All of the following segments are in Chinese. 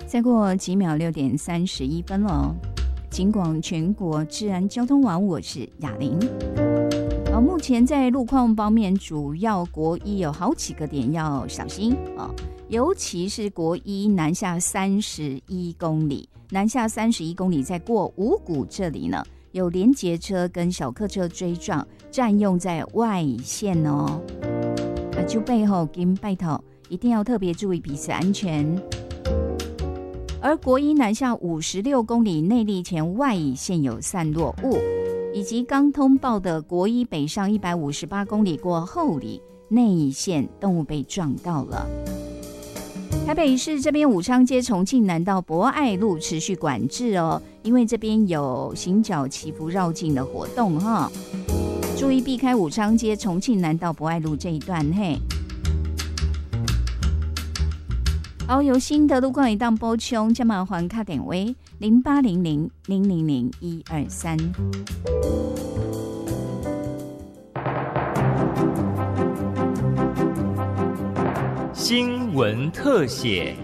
再过几秒6:31了。警广全国治安交通网，我是雅玲。目前在路况方面，主要国一有好几个点要小心啊，尤其是国一南下31公里，在过五股这里呢，有连结车跟小客车追撞，占用在外线哦。就背后跟拜头一定要特别注意彼此安全。而国一南下56公里内坜前外乙线有散落物，以及刚通报的国一北上158公里过后里内乙线动物被撞到了。台北市这边武昌街重庆南到博爱路持续管制哦，因为这边有行脚祈福绕境的活动哈，注意避开武昌街重庆南到博爱路这一段嘿。好，有新的路况一档补充，将麻烦卡点为0800000123。 新闻特写。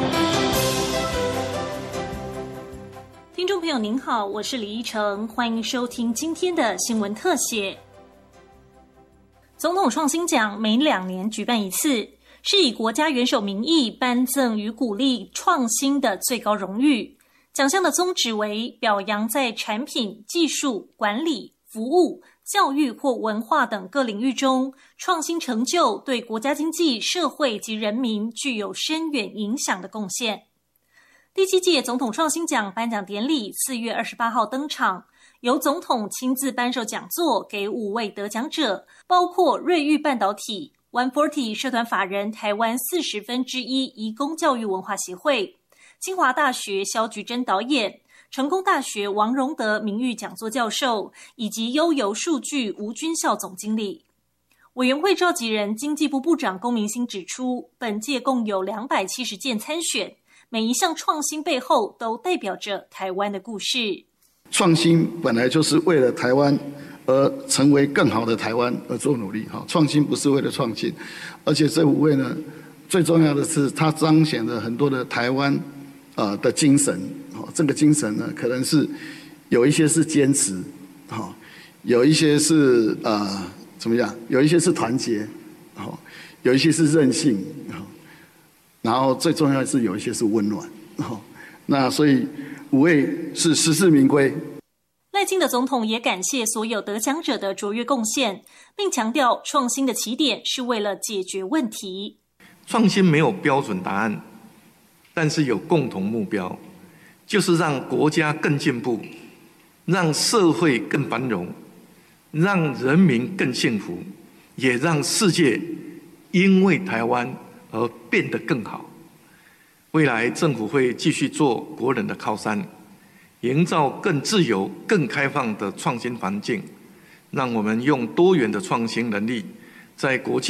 听众朋友您好，我是李依晨，欢迎收听今天的新闻特写。总统创新奖每2年举办一次，是以国家元首名义颁赠与鼓励创新的最高荣誉。奖项的宗旨为表扬在产品、技术、管理、服务、教育或文化等各领域中创新成就对国家经济、社会及人民具有深远影响的贡献。第7届总统创新奖颁奖典礼4月28号登场，由总统亲自颁授讲座给5位得奖者，包括瑞昱半导体、140社团法人台湾1/40移工教育文化协会、清华大学萧菊珍导演、成功大学王荣德名誉讲座教授，以及悠游数据吴军校总经理。委员会召集人经济部部长龚明鑫指出，本届共有270件参选，每一项创新背后都代表着台湾的故事。 创新本来就是为了台湾而成为更好的台湾而做努力，创新不是为了创新，而且这5位呢，最重要的是它彰显了很多的台湾的精神，这个精神呢，可能是有一些是坚持，有一些是怎么样？有一些是团结，有一些是韧性，然后最重要的是有一些是温暖。那所以5位是实至名归。 赖清德总统也感谢所有得奖者的卓越贡献，并强调创新的起点是为了解决问题。 创新没有标准答案，但是有共同目标，就是让国家更进步，让社会更繁荣，让人民更幸福，也让世界因为台湾而变得更好。未来政府会继续做国人的靠山，营造更自由、更开放的创新环境，让我们用多元的创新能力，在国际